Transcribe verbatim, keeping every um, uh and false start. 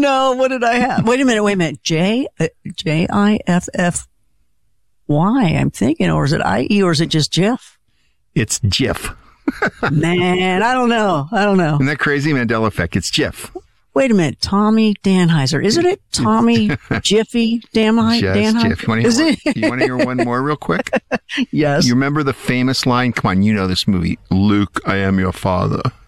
no. What did I have? Wait a minute. Wait a minute. J, uh, J I F F Y, I'm thinking. Or is it I E or is it just Jeff? It's Jiff. Man, I don't know. I don't know. Isn't that crazy? Mandela effect. It's Jiff. Wait a minute. Tommy Danheiser. Isn't it Tommy Jiffy Danheiser? Just Jiff. You want to hear, one, you want to hear one more real quick? Yes. You remember the famous line? Come on, you know this movie. Luke, I am your father.